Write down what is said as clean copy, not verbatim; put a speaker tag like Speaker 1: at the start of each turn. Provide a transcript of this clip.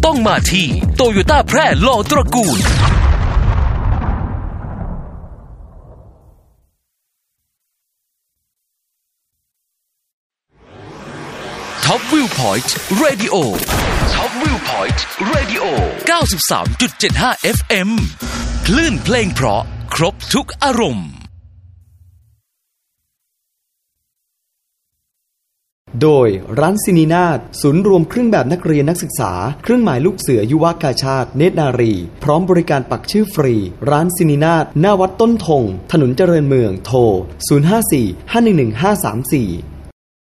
Speaker 1: ต้องมาที่โตโยต้าแพร่หล่อตระกูลท็อปวิวพอยต์เรดิโอท็อปวิวพอยต์เรดิโอ 93.75 FM คลื่นเพลงเพราะครบทุกอารมณ์
Speaker 2: โดยร้านซินีนาฏศูนย์รวมเครื่องแบบนักเรียนนักศึกษาเครื่องหมายลูกเสือยุวกาชาติเนตรนารีพร้อมบริการปักชื่อฟรีร้านซินีนาฏหน้าวัดต้นธงถนนเจริญเมืองโทร054 511 534